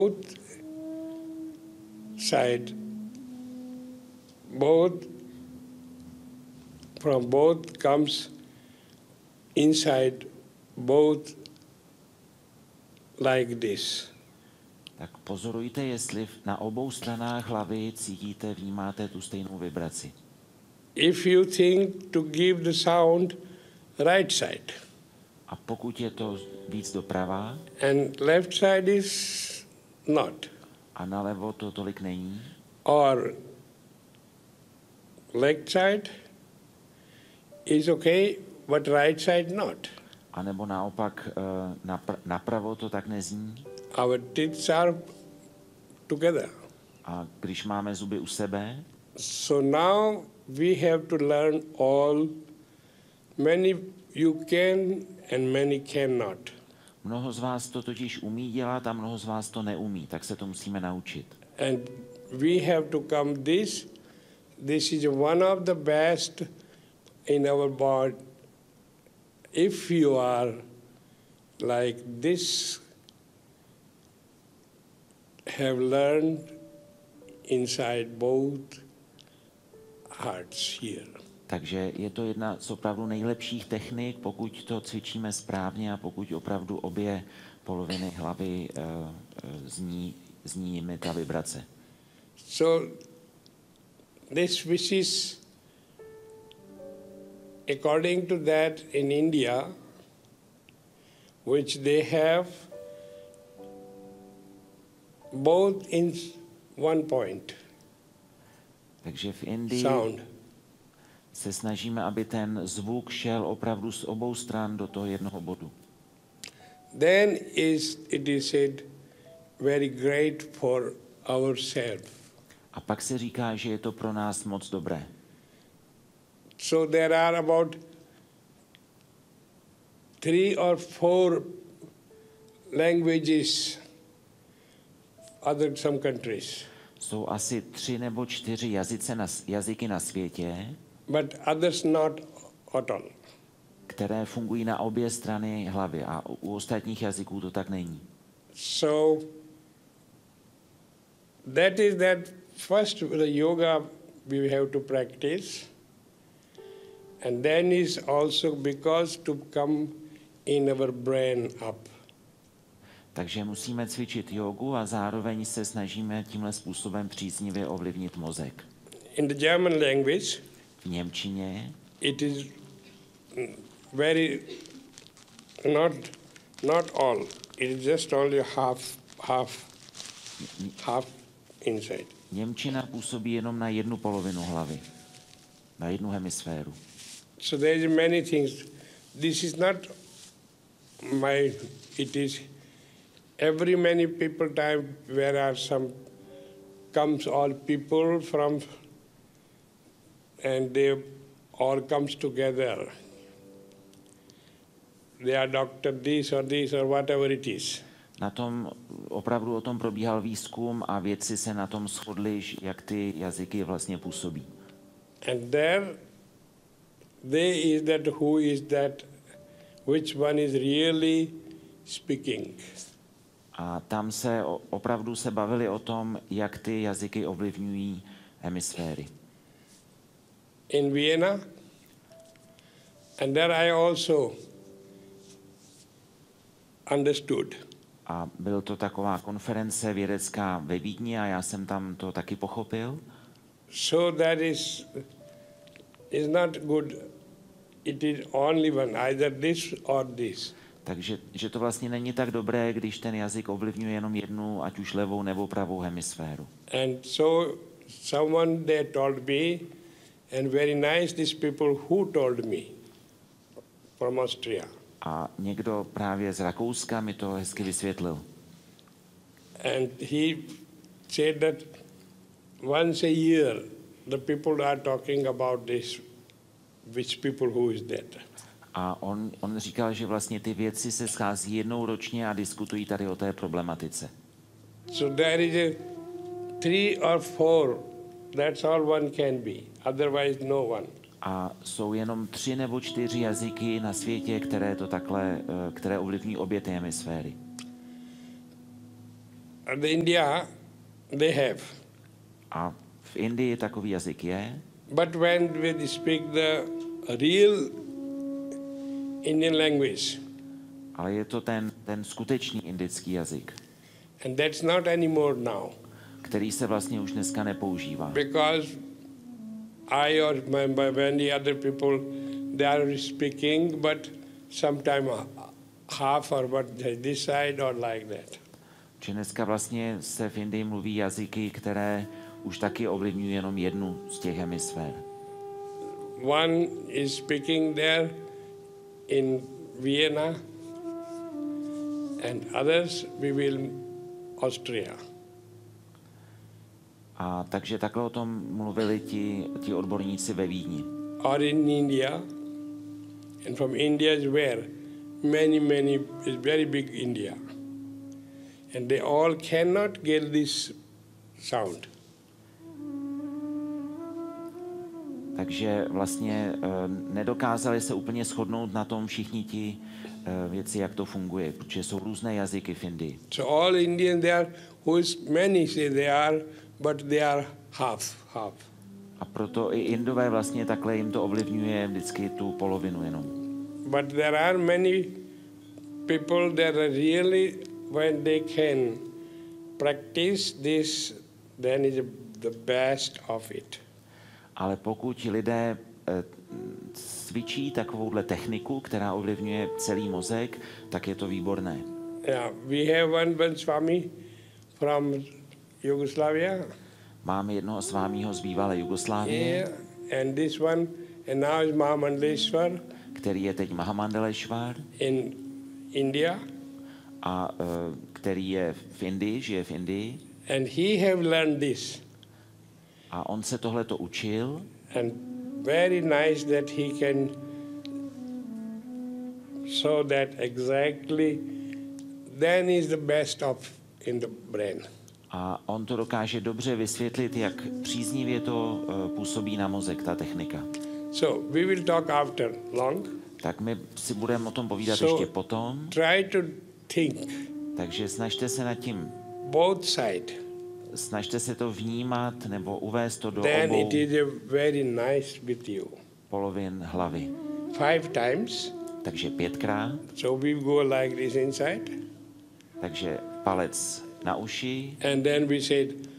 both side, both from both comes inside both like this. Tak pozorujte, jestli na obou stranách hlavy cítíte, vnímáte tu stejnou vibraci. If you think to give the sound right side, A pokud je to víc doprava and left side is not, a nalevo to tolik není, or left side is okay, but right side not. anebo naopak napravo to tak nezní. Our teeth are together. A když máme zuby u sebe, So now we have to learn all. Many you can and many cannot. mnoho z vás to totiž umí dělat a mnoho z vás to neumí, tak se to musíme naučit. And we have to come this. This is one of the best in our body. If you are like this, have learned inside both hearts here. Takže je to jedna z opravdu nejlepších technik, pokud to cvičíme správně a pokud opravdu obě poloviny hlavy zní jimi ta vibrace. So this which is according to that in India, which they have both in one point. Takže v Indii Sound. se snažíme, aby ten zvuk šel opravdu z obou stran do toho jednoho bodu. Then it is said very great for ourselves. A pak se říká, že je to pro nás moc dobré. So there are about 3 or 4 languages other some countries. Jsou asi 3 nebo 4 jazyky na světě, But others not at all. které fungují na obě strany hlavy a u ostatních jazyků to tak není. So that is that first the yoga we have to practice, and then is also because to come in our brain up. Takže musíme cvičit jogu a zároveň se snažíme tímhle způsobem příznivě ovlivnit mozek. In the German language, V němčině it is very not all. It is just only half inside. němčina působí jenom na jednu polovinu hlavy, na jednu hemisféru. So there is many things. This is not it is every many people time where are some comes all people from and they all comes together. They are doctor this or whatever it is. Opravdu o tom probíhal výzkum a vědci se na tom shodli, jak ty jazyky vlastně působí. And there is that who is that, which one is really speaking. A tam se opravdu se bavili o tom, jak ty jazyky ovlivňují hemisféry. In Vienna, and there I also understood. A byl to taková konference vědecká ve Vídni a já jsem tam to taky pochopil. So that is not good. It is only one, either this or this. Takže že to vlastně není tak dobré, když ten jazyk ovlivňuje jenom jednu, ať už levou nebo pravou hemisféru. And so someone they told me, and very nice these people who told me from Austria. A někdo právě z Rakouska mi to hezky vysvětlil. And he said that once a year the people are talking about this, which people who is dead. A on říkal, že vlastně ty vědci se schází jednou ročně a diskutují tady o té problematice. So there is 3 or 4, that's all one can be, otherwise no one. A jsou jenom 3 nebo 4 jazyky na světě, které ovlivňují obě ty hemisféry. the India, they have. A v Indii takový jazyk je, But when we speak the real Indian language, ale je to ten skutečný indický jazyk, and that's not anymore now, který se vlastně už dneska nepoužívá. because I or many other people, they are speaking, but sometime half or what this side or like that. Že dneska vlastně se v Indii mluví jazyky, které už taky ovlivňují jenom jednu z těch hemisfér. One is speaking there in Vienna, and others we will Austria. A takže takhle o tom mluvili ti odborníci ve Vídni. Or in India, and from India is where many is very big India, and they all cannot get this sound. Takže vlastně nedokázali se úplně shodnout na tom všichni ti věci, jak to funguje, protože jsou různé jazyky v Indii. So all Indians they are, who is many say they are, but they are half. A proto i Indové vlastně takhle jim to ovlivňuje vždycky tu polovinu jenom. But there are many people that are really, when they can practice this, then is the best of it. Ale pokud lidé cvičí takovouhle techniku, která ovlivňuje celý mozek, tak je to výborné. Yeah, we have one Swami from Yugoslavia. Máme jednoho svámího z bývalé Jugoslávie, Yeah, and this one, and now is Mahamandaleshwar který je teď Mahamandeleshwar in India, a který je v Indii, žije v Indii. and he have learned this, A on se tohleto učil and very nice that he can show that exactly. Then is the best of in the brain. a on to dokáže dobře vysvětlit, jak příznivě to působí na mozek, ta technika. So we will talk after long. Tak my si budeme o tom povídat So ještě potom, try to think takže snažte se nad tím, both side. snažte se to vnímat nebo uvést to do Then obou it is a very nice with you. polovin hlavy. 5 times. Takže 5krát, So we go like this inside, takže palec na uši and then we said